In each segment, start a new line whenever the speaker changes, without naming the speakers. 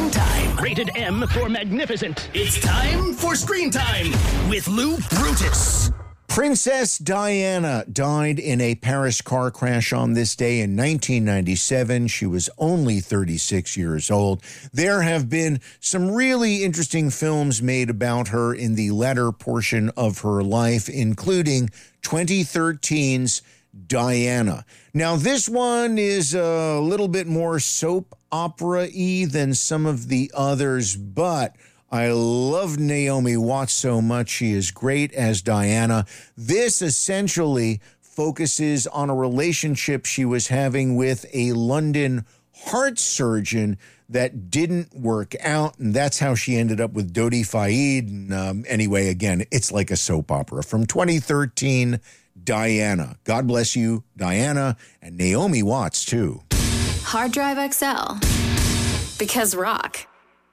Screen Time. Rated M for magnificent. It's time for Screen Time with Lou Brutus.
Princess Diana died in a Paris car crash on this day in 1997. She was only 36 years old. There have been some really interesting films made about her in the latter portion of her life, including 2013's Diana. Now, this one is a little bit more soap opera-y than some of the others, but I love Naomi Watts so much. She is great as Diana. This essentially focuses on a relationship she was having with a London heart surgeon that didn't work out, and that's how she ended up with Dodi Fayed. And anyway, again, it's like a soap opera. From 2013, Diana. God bless you, Diana, and Naomi Watts, too.
Hard Drive XL. Because rock.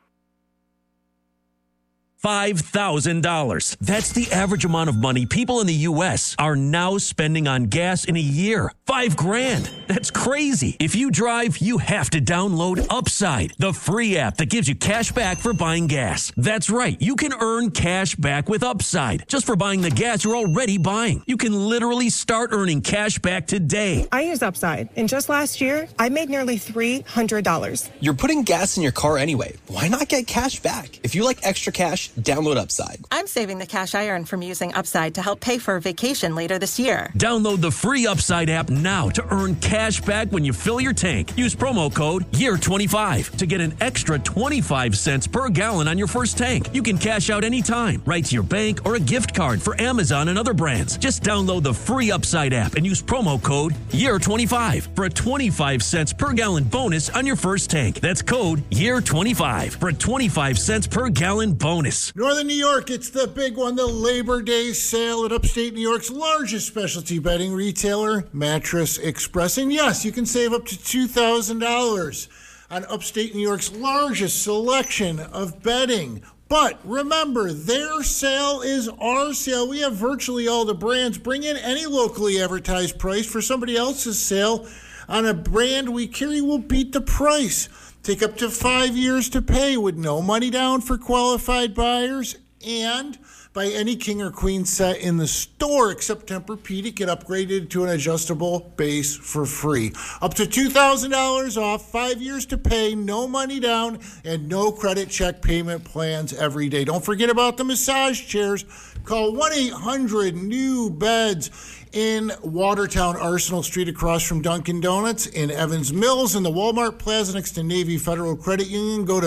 $5,000. That's the average amount of money people in the U.S. are now spending on gas in a year. $5,000. That's crazy. If you drive, you have to download Upside, the free app that gives you cash back for buying gas. That's right. You can earn cash back with Upside just for buying the gas you're already buying. You can literally start earning cash back today.
I use Upside, and just last year, I made nearly $300.
You're putting gas in your car anyway. Why not get cash back? If you like extra cash, download Upside.
I'm saving the cash I earn from using Upside to help pay for a vacation later this year.
Download the free Upside app now to earn cash back when you fill your tank. Use promo code YEAR25 to get an extra 25 cents per gallon on your first tank. You can cash out anytime, right to your bank or a gift card for Amazon and other brands. Just download the free Upside app and use promo code YEAR25 for a 25 cents per gallon bonus on your first tank. That's code YEAR25 for a 25 cents per gallon bonus.
Northern New York, it's the big one, the Labor Day sale at upstate New York's largest specialty bedding retailer, Mattress Express. And yes, you can save up to $2,000 on upstate New York's largest selection of bedding. But remember, their sale is our sale. We have virtually all the brands. Bring in any locally advertised price for somebody else's sale on a brand we carry will beat the price. Take up to 5 years to pay with no money down for qualified buyers. And buy any king or queen set in the store except Tempur-Pedic. Get upgraded to an adjustable base for free. Up to $2,000 off, 5 years to pay, no money down, and no credit check payment plans every day. Don't forget about the massage chairs. Call 1-800-NEW-BEDS in Watertown, Arsenal Street across from Dunkin' Donuts, in Evans Mills, in the Walmart Plaza next to Navy Federal Credit Union. Go to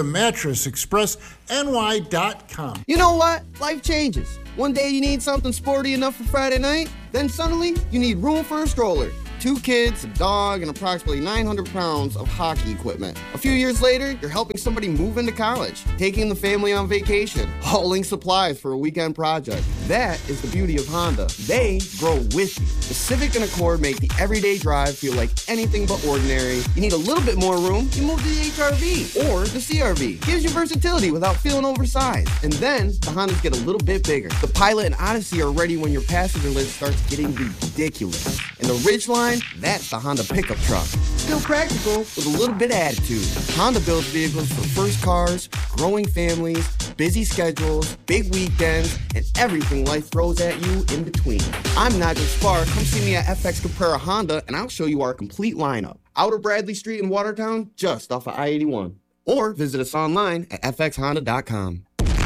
mattressexpressny.com.
You know what? Life changes. One day you need something sporty enough for Friday night, then suddenly you need room for a stroller. 2 kids, a dog, and approximately 900 pounds of hockey equipment. A few years later, you're helping somebody move into college, taking the family on vacation, hauling supplies for a weekend project. That is the beauty of Honda. They grow with you. The Civic and Accord make the everyday drive feel like anything but ordinary. You need a little bit more room, you move to the HR-V or the CR-V. Gives you versatility without feeling oversized. And then the Hondas get a little bit bigger. The Pilot and Odyssey are ready when your passenger list starts getting ridiculous. And the Ridgeline, that's the Honda pickup truck. Still practical with a little bit of attitude. Honda builds vehicles for first cars, growing families, busy schedules, big weekends, and everything life throws at you in between. I'm Nigel Spar. Come see me at FX Caprera Honda, and I'll show you our complete lineup. Outer Bradley Street in Watertown, just off of I-81. Or visit us online at fxhonda.com.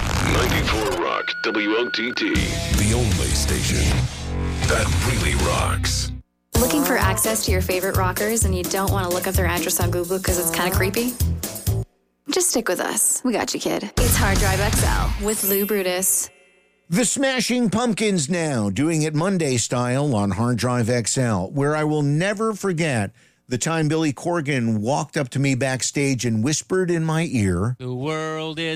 94 Rock WLTT. The only station that really rocks.
Looking for access to your favorite rockers and you don't want to look up their address on Google because it's kind of creepy? Just stick with us. We got you, kid. It's Hard Drive XL with Lou Brutus.
The Smashing Pumpkins now, doing it Monday style on Hard Drive XL, where I will never forget the time Billy Corgan walked up to me backstage and whispered in my ear,
"The world is